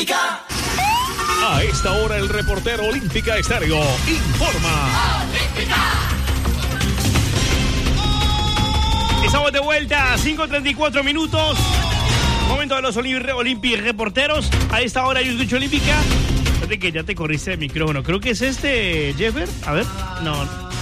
Olímpica. A esta hora el reportero Olímpica Estéreo informa. Estamos de vuelta, 5:34 minutos. Momento de los Olímpicos reporteros. A esta hora yo escucho Olímpica. Fíjate que ya te corriste el micrófono. Creo que es Jeffer. A ver. No.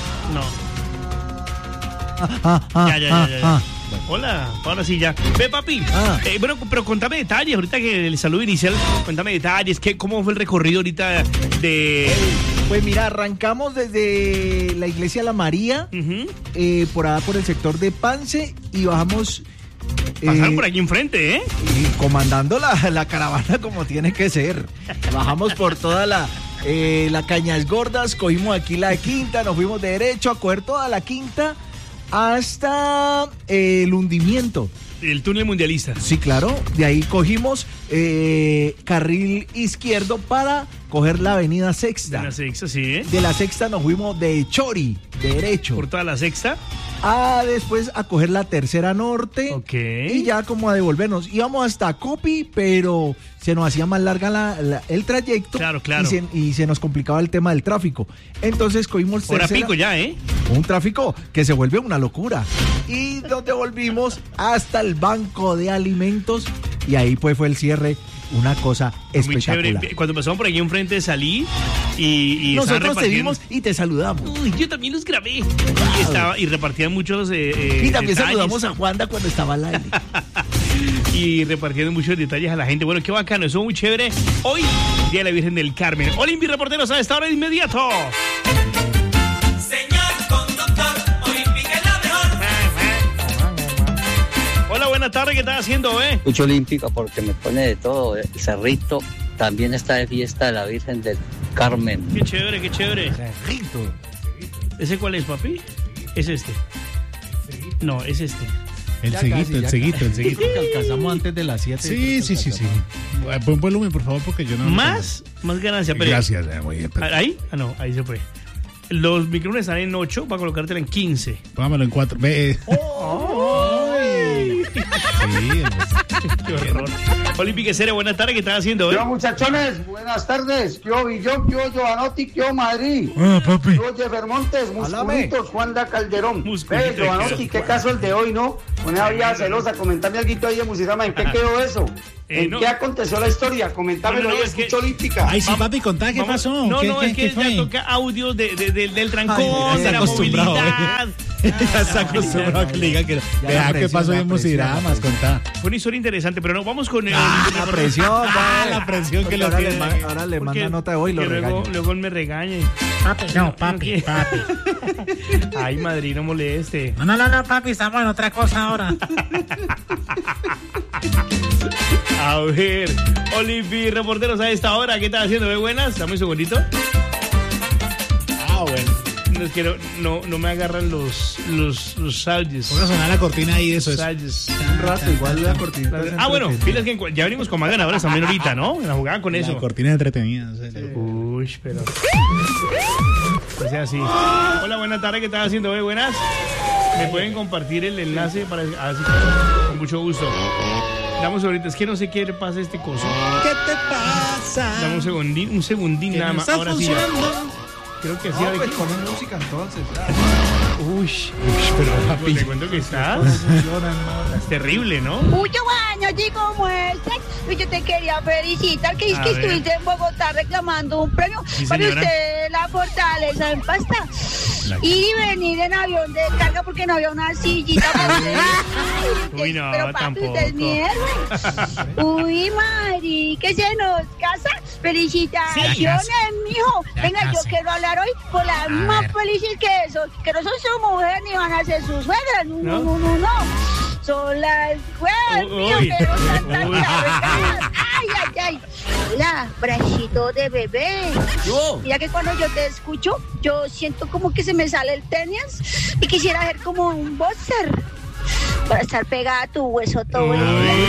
Ya. Hola, ahora sí ya. Ve, papi. Bueno, pero contame detalles. Ahorita que el saludo inicial, contame detalles. ¿Cómo fue el recorrido ahorita de...? Pues mira, arrancamos desde la iglesia La María, por allá por el sector de Pance, y bajamos... Pasaron por aquí enfrente, ¿eh? Y comandando la caravana como tiene que ser. Bajamos por toda la Cañas Gordas, cogimos aquí la quinta, nos fuimos derecho a coger toda la quinta hasta el hundimiento. El túnel mundialista. Sí, claro. De ahí cogimos carril izquierdo para coger la avenida Sexta. De la Sexta, sí. De la Sexta nos fuimos de Chori, derecho. Por toda la Sexta. Después a coger la Tercera Norte. Ok. Y ya como a devolvernos. Íbamos hasta Copi, pero se nos hacía más larga el trayecto. Claro. Y se nos complicaba el tema del tráfico. Entonces cogimos Hora pico ya, ¿eh? Un tráfico que se vuelve una locura. Y nos devolvimos hasta el banco de alimentos. Y ahí pues fue el cierre. Una cosa espectacular. Muy chévere. Cuando pasamos por aquí enfrente salí y nosotros te vimos y te saludamos. Uy, yo también los grabé. Y repartían muchos y también detalles. Saludamos a Juanda cuando estaba al aire. Y repartiendo muchos detalles a la gente. Bueno, qué bacano, eso muy chévere. Hoy, Día de la Virgen del Carmen. Olímpica reporteros a esta hora de inmediato. Buenas tardes, ¿qué estás haciendo, Escucho Olímpica porque me pone de todo. El Cerrito también está de fiesta de la Virgen del Carmen. Qué chévere. Cerrito. ¿Ese cuál es, papi? Es este. No, es este. El ceguito. Creo que alcanzamos antes de las 7. Sí. Buen volumen, por favor, porque yo no... Más ganancia. Pero... Gracias, muy bien. ¿Ahí? No, ahí se fue. Los micrófonos están en 8, para colocártela en 15. Póngamelo en 4. Sí, qué horror. Olímpica Serie, buenas tardes, ¿qué estás haciendo? Yo, muchachones, buenas tardes. Yo Giovanotti, yo Madrid. Papi. Yo Jeffer Montes, Musculitos, Juanda Calderón. Giovanotti, qué caso el de hoy, ¿no? Una vida celosa, comentame algo ahí de Musirama, ¿en qué quedó eso? ¿En qué aconteció la historia? Comentámelo, yo escucho Olímpica. Ay, sí, papi, contá, ¿qué pasó? Es que ya toca audios del trancón, de la movilidad. Ya está acostumbrado a que le digan que vea qué pasó en Musiramas, contá. Fue una historia interesante, pero no, vamos con la presión. La presión que lo tiene. Ahora le manda nota de hoy y lo regaña. Luego él me regañe. Papi. Ay, Madrid, no moleste. No, papi, estamos en otra cosa ahora. A ver, Olímpica reporteros a esta hora, ¿qué estás haciendo? ¿Ve buenas? Dame un segundito. Bueno. No me agarran los salles. Vamos a sonar la cortina ahí, eso es. Un rato, igual la cortina. Bueno, pilas que ya venimos con más ganadores también ahorita, ¿no? La jugada con eso. La cortina entretenida. Uy, pero... O sea, así. Hola, buenas tardes, ¿qué estás haciendo? ¿Ve buenas? ¿Me pueden compartir el enlace para así? Con mucho gusto. Damos ahorita, es que no sé qué le pasa a este coso. ¿Qué te pasa? Dame un segundín nada más. Ahora sí. Creo que sí. Pues ponen música entonces. Uy, pero papi, te cuento que estás. Es terrible, ¿no? Mucho baño, chico, muestras. Yo te quería felicitar que estuviste en Bogotá reclamando un premio para usted, la Fortaleza en Pasta. Ir y venir en avión de carga porque no había una sillita para usted. Uy, no, pero papi, tampoco. usted es mierda. Uy, Mari, que se nos casa. Felicitaciones, mijo. Venga, yo quiero hablar hoy con las más felices que no son su mujer ni van a ser sus suegras. No. Son las juegas, mío, pero están tan cabezas. Ay. Hola, bracito de bebé. Mira que cuando yo te escucho, yo siento como que se me sale el tenis y quisiera hacer como un boxer para estar pegada a tu hueso todo. No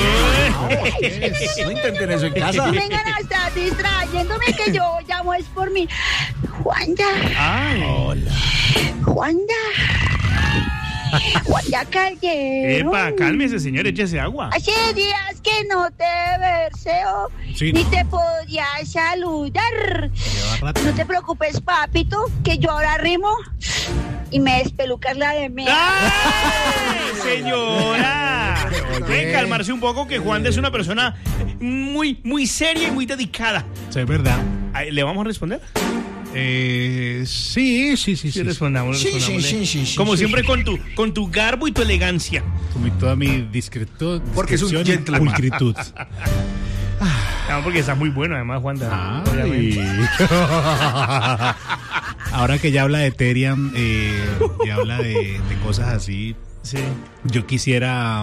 intenten eso en casa. Vengan a estar distrayéndome que yo llamo es por mí. Juanda. Hola. Juanda. Juanda Calderón. Epa, cálmese, señor, échese agua. Hace días que no te verseo, Sí. ni te podía saludar. No te preocupes, papito, que yo ahora rimo y me despelucas la de mí. ¡Ay, señora! Pueden calmarse un poco, que Juan es una persona muy, muy seria y muy dedicada. Sí, es verdad. ¿Le vamos a responder? Sí. Sí, respondamos. Sí. Como siempre, con tu garbo y tu elegancia. Con toda mi discretud. Porque es un discreción y gentleman. pulcritud. No, porque está muy bueno, además, Juan. Ahora que ya habla de Ethereum, y habla de cosas así, Sí. yo quisiera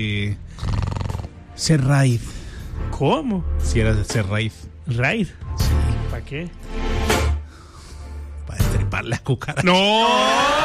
ser Raid. ¿Cómo? Quisiera ser Raid. ¿Raid? ¿Para qué? Para destripar las cucarachas. ¡No!